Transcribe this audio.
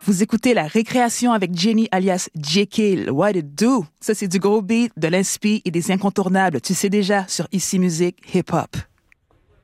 Vous écoutez La Récréation avec Jenny alias JK. What it do? Ça, c'est du gros beat, de l'inspi et des incontournables. Tu sais déjà, sur Ici Musique Hip Hop.